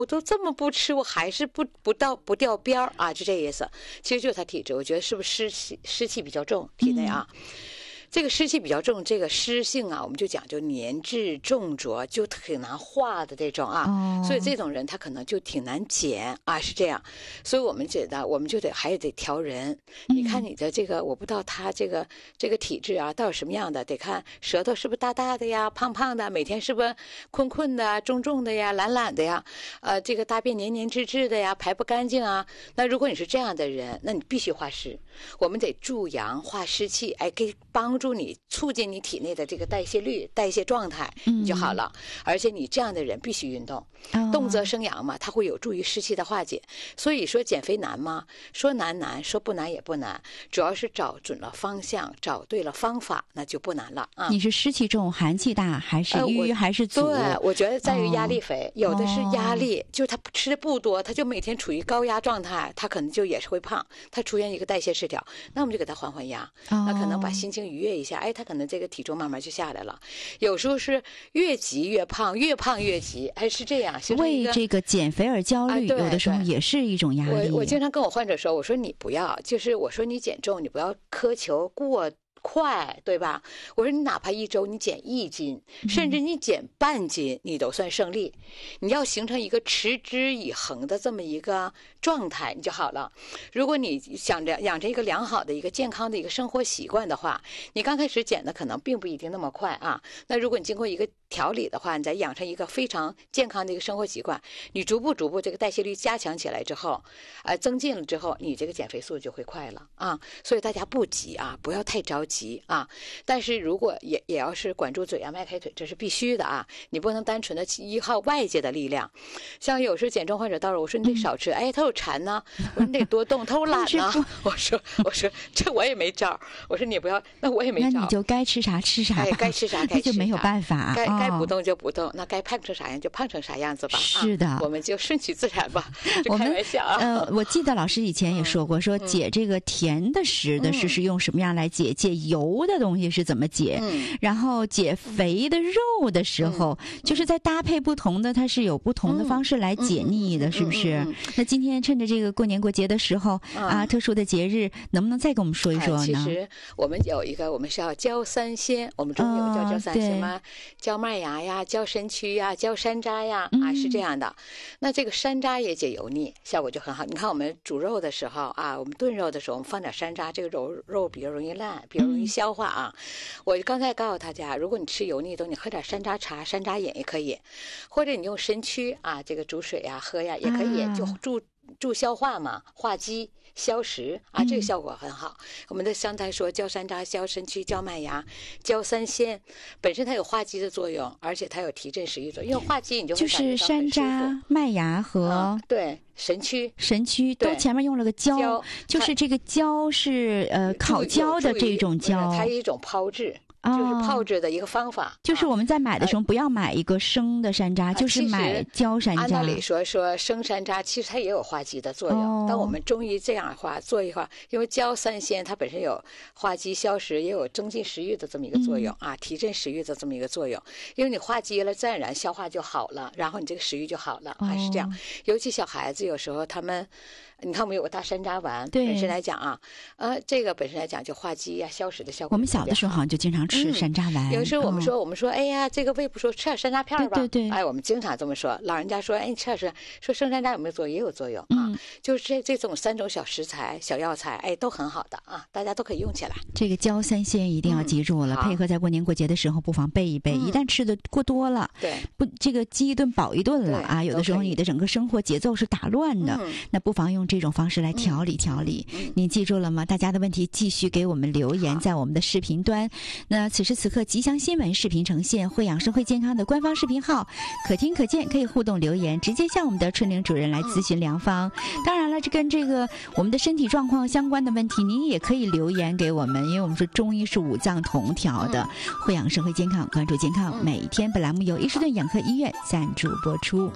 我都这么不吃，我还是不掉边儿啊，就这意思。其实就是他体质，我觉得是不是湿气比较重，体内啊。这个湿气比较重，这个湿性啊，我们就讲究粘滞重浊，就挺难化的这种啊。所以这种人他可能就挺难减啊，是这样。所以我们觉得，我们就还得调人。你看你的这个，我不知道他这个体质啊，到底什么样的，得看舌头是不是大大的呀，胖胖的，每天是不是困的、重的呀，懒的呀，这个大便黏滞的呀，排不干净啊。那如果你是这样的人，那你必须化湿。我们得助阳化湿气，可以帮助你促进你体内的这个代谢率、代谢状态，你就好了。而且你这样的人必须运动，动则生阳嘛，它会有助于湿气的化解。所以说减肥难吗？说难，说不难也不难，主要是找准了方向，找对了方法，那就不难了啊。 你是湿气重、寒气大，还是瘀，还是阻？ 对，我觉得在于压力肥，有的是压力，就是他吃的不多，他就每天处于高压状态，他可能就也是会胖，他出现一个代谢失调，那我们就给他缓压，那可能把心情愉悦一下，他可能这个体重慢慢就下来了。有时候是越急越胖，越胖越急，是这样。 为这个减肥而焦虑，有的时候也是一种压力。 我经常跟我患者说，我说你不要，就是我说你减重，你不要苛求过快，对吧？我说你哪怕1周你减1斤，甚至你减半斤，你都算胜利。你要形成一个持之以恒的这么一个状态，你就好了。如果你想着养成一个良好的一个健康的一个生活习惯的话，你刚开始减的可能并不一定那么快啊。那如果你经过一个调理的话，你再养成一个非常健康的一个生活习惯，你逐步这个代谢率加强起来之后，增进了之后，你这个减肥速度就会快了啊。所以大家不急啊，不要太着急啊。但是如果也要是管住嘴啊，迈开腿，这是必须的啊。你不能单纯的依靠外界的力量。像有时候减重患者到了，我说你得少吃，他有馋呢，我说你得多动，他说我懒呢，我说这我也没招，我说你不要，那我也没招， 那你就该吃啥吃啥， 该吃啥该吃啥， 就没有办法。 该不动就不动，那该胖成啥样就胖成啥样子吧。 是的， 我们就顺其自然吧。就开玩笑啊。 我记得老师以前也说过，说解这个甜的食的是用什么样来解，解油的东西是怎么解，然后解肥的肉的时候，就是在搭配不同的，它是有不同的方式来解腻的，是不是？那今天趁着这个过年过节的时候啊，特殊的节日，能不能再跟我们说一说呢？ 其实我们有一个，我们是要焦三鲜，我们中有叫焦三鲜吗？焦麦芽呀，焦参曲呀，焦山楂呀，是这样的。那这个山楂也解油腻，效果就很好。你看我们煮肉的时候啊，我们炖肉的时候，我们放点山楂，这个肉比较容易烂，比较容易消化啊。我刚才告诉大家，如果你吃油腻的东西，你喝点山楂茶、山楂饮也可以，或者你用参曲啊，这个煮水呀喝呀也可以，就助消化嘛，化积消食啊，这个效果很好。我们的刚才说焦山楂、焦参曲、焦麦芽、焦三鲜，本身它有化积的作用，而且它有提振食欲作用。因为化积你就会就是山楂、麦芽和对神曲都前面用了个焦，就是这个焦是烤焦的这种焦， 它有一种泡制。就是泡制的一个方法， 就是我们在买的时候不要买一个生的山楂，就是买焦山楂。 按道理说生山楂其实它也有化积的作用，但我们中医这样做一话，因为焦三鲜它本身有化积消食，也有增进食欲的这么一个作用啊，提振食欲的这么一个作用。因为你化积了，自然而然消化就好了，然后你这个食欲就好了，还是这样。尤其小孩子有时候他们。你看我们有个大山楂丸，本身来讲啊，这个本身来讲就化积呀、消食的效果。 我们小的时候好像就经常吃山楂丸。 有时候我们说，哎呀，这个胃不舒服，吃点山楂片吧。 对。 我们经常这么说。老人家说，你吃点说生山楂有没有作用？也有作用啊。就是这种3种小食材、小药材，都很好的啊，大家都可以用起来。 这个焦三鲜一定要记住了，配合在过年过节的时候，不妨备一备。一旦吃的过多了， 对， 这个饥一顿饱一顿了啊，有的时候你的整个生活节奏是打乱的，那不妨用这种方式来调理。您记住了吗？大家的问题继续给我们留言，在我们的视频端。那此时此刻吉祥新闻视频呈现，会养生会健康的官方视频号，可听可见，可以互动留言，直接向我们的春玲主任来咨询良方。当然了，这跟这个我们的身体状况相关的问题，您也可以留言给我们，因为我们说中医是5脏同调的。会养生会健康，关注健康每一天。本栏目由伊士顿养科医院赞助播出。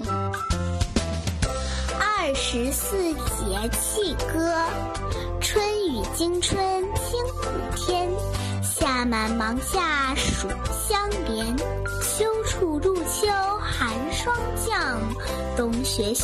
24节气歌，春雨惊春清谷天，夏满芒夏暑相连，秋处入秋寒霜降，冬雪